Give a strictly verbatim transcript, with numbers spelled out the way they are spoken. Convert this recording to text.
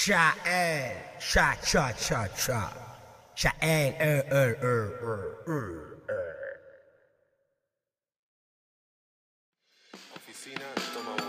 Shael, sha cha cha cha. Shael, er er er er er er. Oficina toma uno.